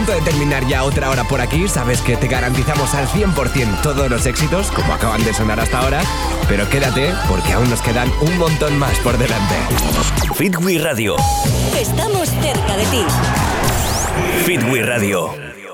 punto de terminar ya otra hora por aquí. Sabes que te garantizamos al 100% todos los éxitos, como acaban de sonar hasta ahora. Pero quédate, porque aún nos quedan un montón más por delante. Fit We Radio. Estamos cerca de ti. Fit We Radio.